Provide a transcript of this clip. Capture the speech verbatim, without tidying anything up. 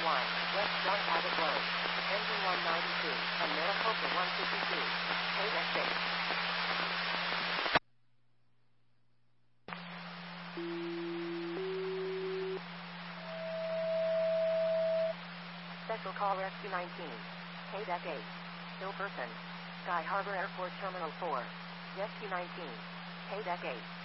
one, West John Abbott Road, engine one ninety-two, and Maricopa one fifty-two, paid exit. Special call Rescue nineteen, paid deck eight, ill person, Sky Harbor Airport Terminal four, Rescue nineteen, paid deck eight.